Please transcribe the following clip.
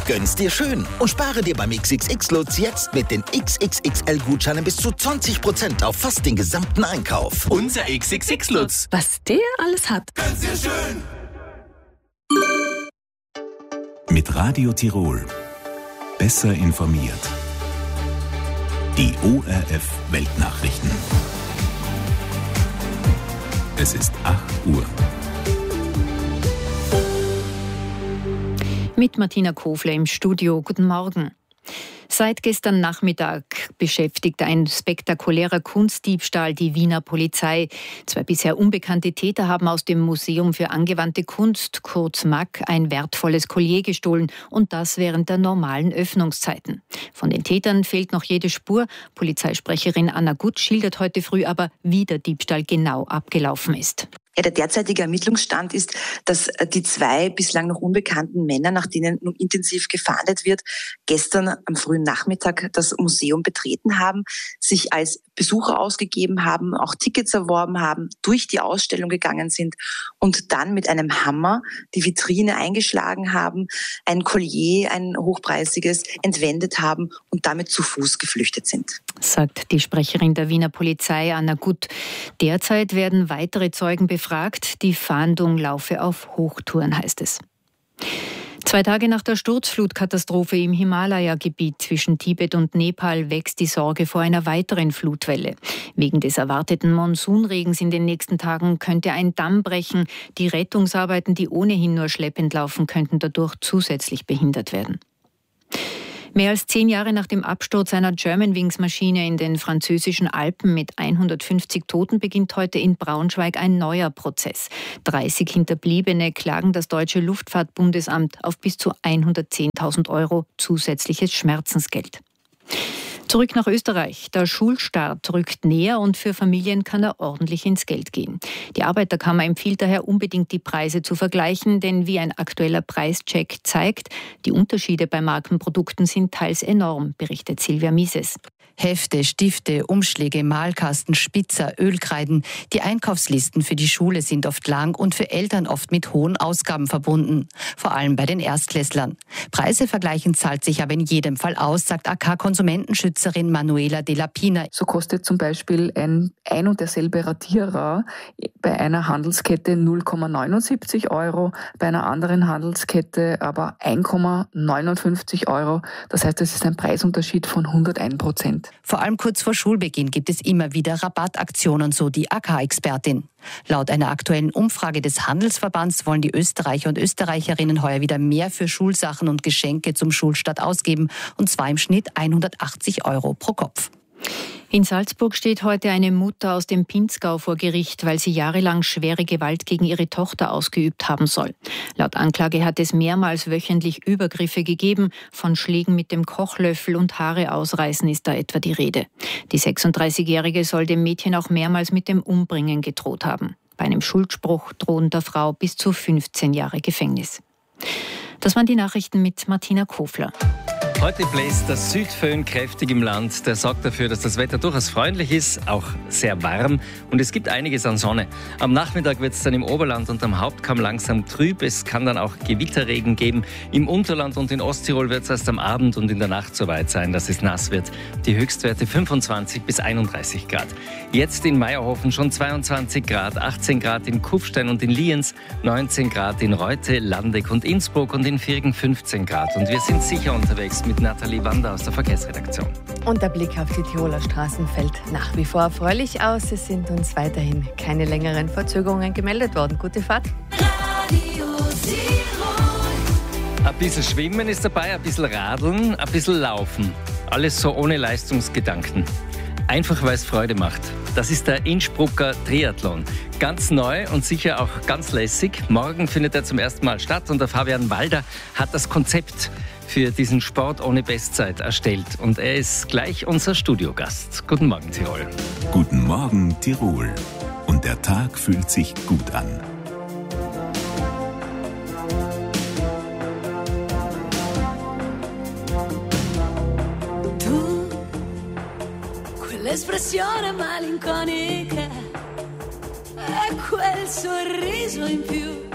Gönn's dir schön und spare dir beim XXX-Lutz jetzt mit den XXXL-Gutscheinen bis zu 20% auf fast den gesamten Einkauf. Unser XXX-Lutz. Was der alles hat. Gönn's dir schön. Mit Radio Tirol. Besser informiert. Die ORF Weltnachrichten. Es ist 8 Uhr. Mit Martina Kofler im Studio. Guten Morgen. Seit gestern Nachmittag beschäftigt ein spektakulärer Kunstdiebstahl die Wiener Polizei. 2 bisher unbekannte Täter haben aus dem Museum für angewandte Kunst, kurz MAK, ein wertvolles Collier gestohlen und das während der normalen Öffnungszeiten. Von den Tätern fehlt noch jede Spur. Polizeisprecherin Anna Gut schildert heute früh aber, wie der Diebstahl genau abgelaufen ist. Ja, der derzeitige Ermittlungsstand ist, dass die 2 bislang noch unbekannten Männer, nach denen nun intensiv gefahndet wird, gestern am frühen Nachmittag das Museum betreten haben, sich als Besucher ausgegeben haben, auch Tickets erworben haben, durch die Ausstellung gegangen sind und dann mit einem Hammer die Vitrine eingeschlagen haben, ein Collier, ein hochpreisiges, entwendet haben und damit zu Fuß geflüchtet sind. Sagt die Sprecherin der Wiener Polizei, Anna Gut. Derzeit werden weitere Zeugen befragt. Die Fahndung laufe auf Hochtouren, heißt es. 2 Tage nach der Sturzflutkatastrophe im Himalaya-Gebiet zwischen Tibet und Nepal wächst die Sorge vor einer weiteren Flutwelle. Wegen des erwarteten Monsunregens in den nächsten Tagen könnte ein Damm brechen. Die Rettungsarbeiten, die ohnehin nur schleppend laufen, könnten dadurch zusätzlich behindert werden. Mehr als 10 Jahre nach dem Absturz einer Germanwings-Maschine in den französischen Alpen mit 150 Toten beginnt heute in Braunschweig ein neuer Prozess. 30 Hinterbliebene klagen das Deutsche Luftfahrtbundesamt auf bis zu 110.000 € zusätzliches Schmerzensgeld. Zurück nach Österreich. Der Schulstart rückt näher und für Familien kann er ordentlich ins Geld gehen. Die Arbeiterkammer empfiehlt daher unbedingt, die Preise zu vergleichen, denn wie ein aktueller Preischeck zeigt, die Unterschiede bei Markenprodukten sind teils enorm, berichtet Silvia Mises. Hefte, Stifte, Umschläge, Malkasten, Spitzer, Ölkreiden. Die Einkaufslisten für die Schule sind oft lang und für Eltern oft mit hohen Ausgaben verbunden. Vor allem bei den Erstklässlern. Preise vergleichen zahlt sich aber in jedem Fall aus, sagt AK-Konsumentenschützerin Manuela de la Pina. So kostet zum Beispiel ein und derselbe Radierer bei einer Handelskette 0,79 €, bei einer anderen Handelskette aber 1,59 €. Das heißt, es ist ein Preisunterschied von 101%. Vor allem kurz vor Schulbeginn gibt es immer wieder Rabattaktionen, so die AK-Expertin. Laut einer aktuellen Umfrage des Handelsverbands wollen die Österreicher und Österreicherinnen heuer wieder mehr für Schulsachen und Geschenke zum Schulstart ausgeben, und zwar im Schnitt 180 € pro Kopf. In Salzburg steht heute eine Mutter aus dem Pinzgau vor Gericht, weil sie jahrelang schwere Gewalt gegen ihre Tochter ausgeübt haben soll. Laut Anklage hat es mehrmals wöchentlich Übergriffe gegeben. Von Schlägen mit dem Kochlöffel und Haare ausreißen ist da etwa die Rede. Die 36-Jährige soll dem Mädchen auch mehrmals mit dem Umbringen gedroht haben. Bei einem Schuldspruch drohen der Frau bis zu 15 Jahre Gefängnis. Das waren die Nachrichten mit Martina Kofler. Heute bläst der Südföhn kräftig im Land. Der sorgt dafür, dass das Wetter durchaus freundlich ist, auch sehr warm. Und es gibt einiges an Sonne. Am Nachmittag wird es dann im Oberland und am Hauptkamm langsam trüb. Es kann dann auch Gewitterregen geben. Im Unterland und in Osttirol wird es erst am Abend und in der Nacht so weit sein, dass es nass wird. Die Höchstwerte 25 bis 31 Grad. Jetzt in Meierhofen schon 22 Grad, 18 Grad in Kufstein und in Lienz, 19 Grad in Reute, Landeck und Innsbruck und in Viergen 15 Grad. Und wir sind sicher unterwegs mit Nathalie Wander aus der Verkehrsredaktion. Und der Blick auf die Tiroler Straßen fällt nach wie vor erfreulich aus. Es sind uns weiterhin keine längeren Verzögerungen gemeldet worden. Gute Fahrt. Ein bisschen Schwimmen ist dabei, ein bisschen Radeln, ein bisschen Laufen. Alles so ohne Leistungsgedanken. Einfach, weil es Freude macht. Das ist der Innsbrucker Triathlon. Ganz neu und sicher auch ganz lässig. Morgen findet er zum ersten Mal statt und der Fabian Walder hat das Konzept für diesen Sport ohne Bestzeit erstellt. Und er ist gleich unser Studiogast. Guten Morgen, Tirol. Guten Morgen, Tirol. Und der Tag fühlt sich gut an. Tu, quell'espressione malinconica e quel sorriso in più.